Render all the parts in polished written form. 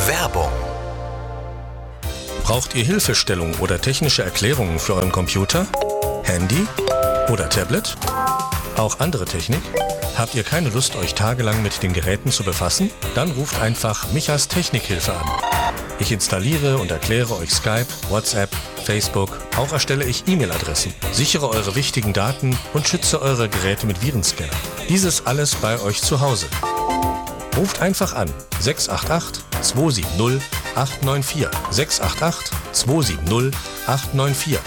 Werbung. Braucht ihr Hilfestellung oder technische Erklärungen für euren Computer, Handy oder Tablet? Auch andere Technik? Habt ihr keine Lust, euch tagelang mit den Geräten zu befassen? Dann ruft einfach Michas Technikhilfe an. Ich installiere und erkläre euch Skype, WhatsApp, Facebook. Auch erstelle ich E-Mail-Adressen, sichere eure wichtigen Daten und schütze eure Geräte mit Virenscanner. Dieses alles bei euch zu Hause. Ruft einfach an 688 270 894 688 270 894.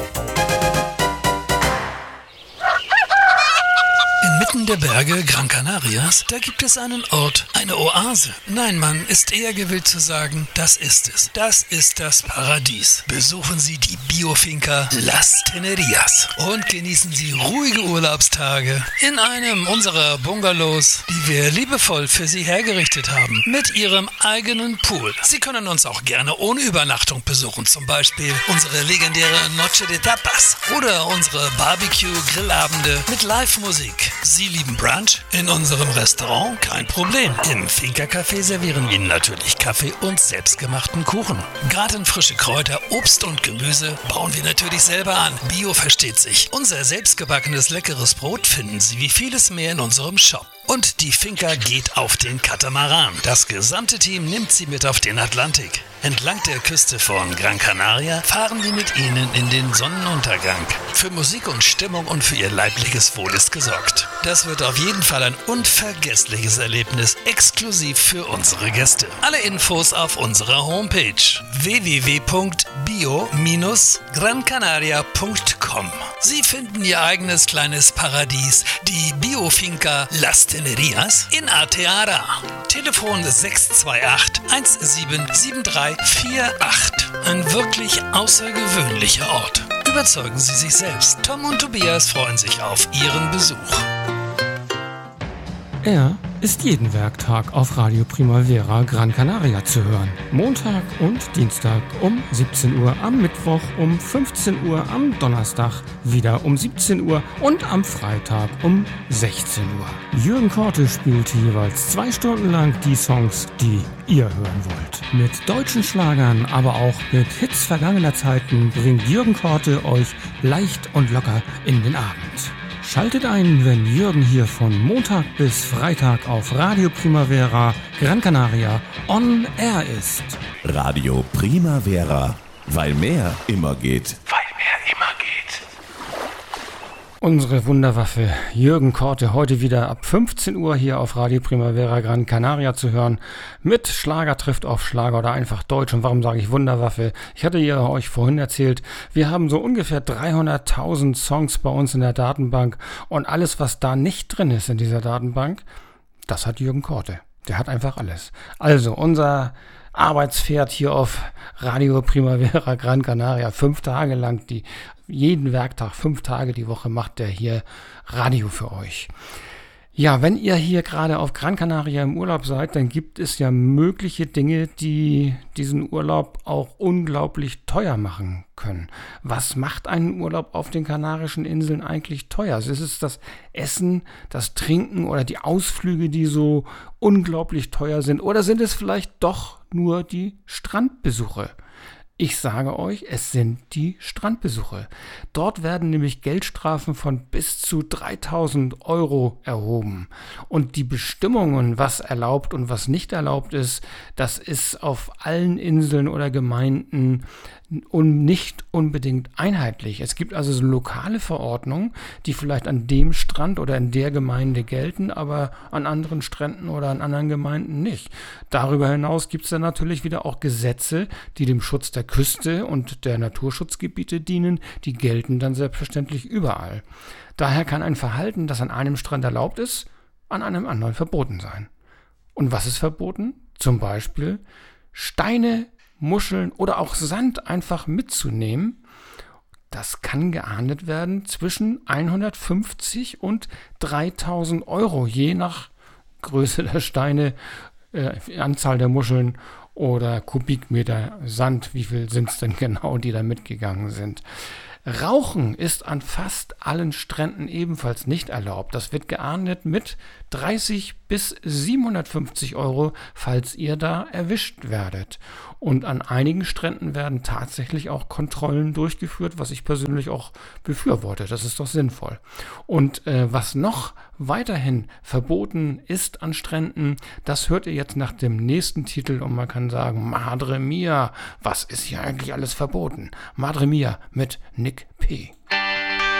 Inmitten der Berge Gran Canarias, da gibt es einen Ort, eine Oase. Nein, man ist eher gewillt zu sagen, das ist es. Das ist das Paradies. Besuchen Sie die Biofinca Las Tenerías und genießen Sie ruhige Urlaubstage in einem unserer Bungalows, die wir liebevoll für Sie hergerichtet haben, mit Ihrem eigenen Pool. Sie können uns auch gerne ohne Übernachtung besuchen, zum Beispiel unsere legendäre Noche de Tapas oder unsere Barbecue-Grillabende mit Live-Musik. Sie lieben Brunch? In unserem Restaurant? Kein Problem. Im Finca-Café servieren wir Ihnen natürlich Kaffee und selbstgemachten Kuchen. Gartenfrische Kräuter, Obst und Gemüse bauen wir natürlich selber an. Bio versteht sich. Unser selbstgebackenes leckeres Brot finden Sie wie vieles mehr in unserem Shop. Und die Finca geht auf den Katamaran. Das gesamte Team nimmt Sie mit auf den Atlantik. Entlang der Küste von Gran Canaria fahren wir mit Ihnen in den Sonnenuntergang. Für Musik und Stimmung und für Ihr leibliches Wohl ist gesorgt. Das wird auf jeden Fall ein unvergessliches Erlebnis, exklusiv für unsere Gäste. Alle Infos auf unserer Homepage www.bio-grancanaria.com. Sie finden Ihr eigenes kleines Paradies, die Biofinca Las Tenerías in Arteara. Telefon 628 177348. Ein wirklich außergewöhnlicher Ort. Überzeugen Sie sich selbst. Tom und Tobias freuen sich auf Ihren Besuch. Er ist jeden Werktag auf Radio Primavera Gran Canaria zu hören. Montag und Dienstag um 17 Uhr, am Mittwoch um 15 Uhr, am Donnerstag wieder um 17 Uhr und am Freitag um 16 Uhr. Jürgen Korte spielt jeweils 2 Stunden lang die Songs, die ihr hören wollt. Mit deutschen Schlagern, aber auch mit Hits vergangener Zeiten bringt Jürgen Korte euch leicht und locker in den Abend. Schaltet ein, wenn Jürgen hier von Montag bis Freitag auf Radio Primavera Gran Canaria on Air ist. Radio Primavera, weil mehr immer geht. Unsere Wunderwaffe Jürgen Korte heute wieder ab 15 Uhr hier auf Radio Primavera Gran Canaria zu hören mit Schlager trifft auf Schlager oder einfach Deutsch. Und warum sage ich Wunderwaffe? Ich hatte ja euch vorhin erzählt, wir haben so ungefähr 300.000 Songs bei uns in der Datenbank und alles, was da nicht drin ist in dieser Datenbank, das hat Jürgen Korte. Der hat einfach alles. Also unser Arbeitspferd hier auf Radio Primavera Gran Canaria, 5 Tage lang, jeden Werktag, 5 Tage die Woche macht der hier Radio für euch. Ja, wenn ihr hier gerade auf Gran Canaria im Urlaub seid, dann gibt es ja mögliche Dinge, die diesen Urlaub auch unglaublich teuer machen können. Was macht einen Urlaub auf den Kanarischen Inseln eigentlich teuer? Ist es das Essen, das Trinken oder die Ausflüge, die so unglaublich teuer sind? Oder sind es vielleicht doch nur die Strandbesuche? Ich sage euch, es sind die Strandbesuche. Dort werden nämlich Geldstrafen von bis zu 3.000 Euro erhoben. Und die Bestimmungen, was erlaubt und was nicht erlaubt ist, das ist auf allen Inseln oder Gemeinden nicht unbedingt einheitlich. Es gibt also so lokale Verordnungen, die vielleicht an dem Strand oder in der Gemeinde gelten, aber an anderen Stränden oder an anderen Gemeinden nicht. Darüber hinaus gibt es dann natürlich wieder auch Gesetze, die dem Schutz der Küste und der Naturschutzgebiete dienen, die gelten dann selbstverständlich überall. Daher kann ein Verhalten, das an einem Strand erlaubt ist, an einem anderen verboten sein. Und was ist verboten? Zum Beispiel Steine, Muscheln oder auch Sand einfach mitzunehmen. Das kann geahndet werden zwischen 150 und 3.000 Euro, je nach Größe der Steine, Anzahl der Muscheln oder Kubikmeter Sand. Wie viel sind es denn genau, die da mitgegangen sind? Rauchen ist an fast allen Stränden ebenfalls nicht erlaubt. Das wird geahndet mit 30 bis 750 Euro, falls ihr da erwischt werdet. Und an einigen Stränden werden tatsächlich auch Kontrollen durchgeführt, was ich persönlich auch befürworte. Das ist doch sinnvoll. Und was noch weiterhin verboten ist an Stränden, das hört ihr jetzt nach dem nächsten Titel und man kann sagen, Madre Mia, was ist hier eigentlich alles verboten? Madre Mia mit Nick P.